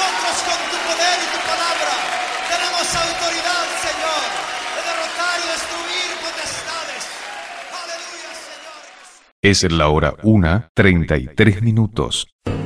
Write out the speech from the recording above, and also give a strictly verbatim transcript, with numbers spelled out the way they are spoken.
nosotros con tu poder y tu palabra tenemos autoridad, Señor, de derrotar y destruir potestades. Aleluya, Señor. Es la hora una, treinta y tres minutos.